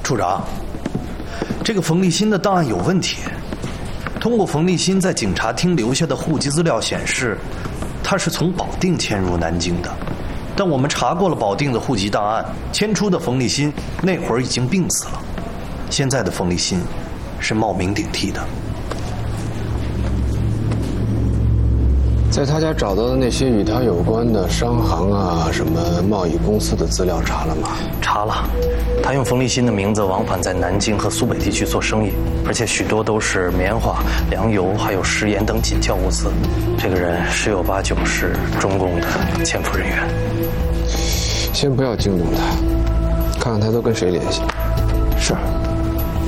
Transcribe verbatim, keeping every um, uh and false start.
处长，这个冯立新的档案有问题。通过冯立新在警察厅留下的户籍资料显示，他是从保定迁入南京的。但我们查过了保定的户籍档案，迁出的冯立新那会儿已经病死了。现在的冯立新是冒名顶替的。 在他家找到的那些与他有关的商行啊、什么贸易公司的资料查了吗？ 查了，他用冯立新的名字往返在南京和苏北地区做生意，而且许多都是棉花、粮油还有食盐等紧俏物资。这个人十有八九是中共的潜伏人员。 先不要惊动他，看看他都跟谁联系。 是。